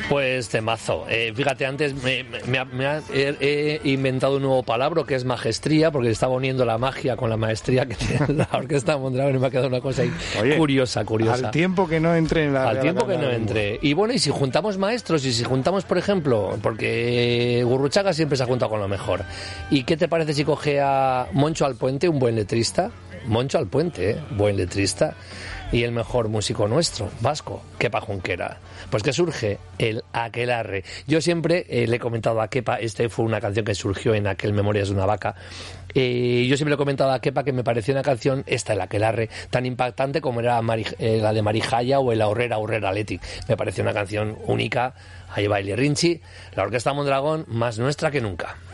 Pues temazo. Fíjate, antes he inventado un nuevo palabra que es majestría, porque estaba uniendo la magia con la maestría que tiene la Orquesta Mondragón y me ha quedado una cosa ahí. Oye, curiosa. Al tiempo que no entre en la... Al tiempo que no entre. Y bueno, y si juntamos maestros, y si juntamos, por ejemplo, porque Gurruchaga siempre se ha juntado con lo mejor. ¿Y qué te parece si coge a Moncho Alpuente, un buen letrista? Moncho Alpuente, buen letrista. Y el mejor músico nuestro, vasco, Kepa Junquera. Pues que surge el Aquelarre. Yo siempre le he comentado a Kepa, fue una canción que surgió en aquel Memorias de una vaca. Yo siempre le he comentado a Kepa que me pareció una canción, el Aquelarre, tan impactante como era la de Marijaya o el Aurrera Leti. Me pareció una canción única. Ahí va Eli Rinchi, la Orquesta Mondragón, más nuestra que nunca.